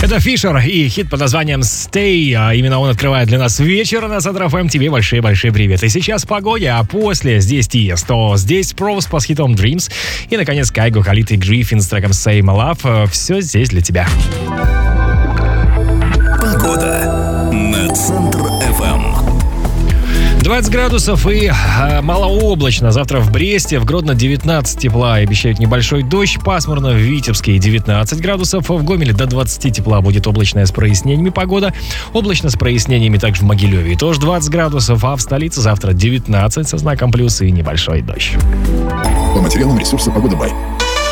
Это Фишер и хит под названием Stay. Именно он открывает для нас вечер на Центр ФМ. Тебе большие-большие привет. И сейчас погода, а после здесь Тиесто, здесь Проспа с хитом Dreams. И, наконец, Кайго, Халид и Гриффин с треком Say My Love. Все здесь для тебя. Погода на Центр ФМ. 20 градусов и малооблачно. Завтра в Бресте, в Гродно 19 тепла. Обещают небольшой дождь. Пасмурно в Витебске 19 градусов. В Гомеле до 20 тепла будет облачная с прояснениями погода. Облачно с прояснениями также в Могилеве. Тоже 20 градусов. А в столице завтра 19 со знаком плюс и небольшой дождь. По материалам ресурса «Погода Бай».